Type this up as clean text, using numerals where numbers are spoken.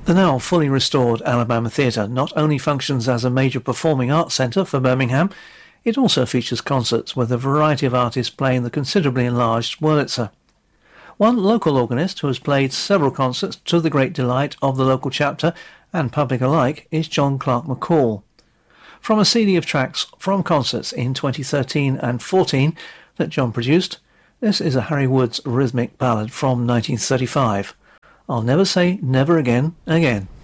The now fully restored Alabama Theatre not only functions as a major performing arts centre for Birmingham, it also features concerts with a variety of artists playing the considerably enlarged Wurlitzer. One local organist who has played several concerts to the great delight of the local chapter and public alike is John Clark McCall. From a CD of tracks from concerts in 2013 and 14 that John produced, this is a Harry Woods rhythmic ballad from 1935. I'll Never Say Never Again, Again.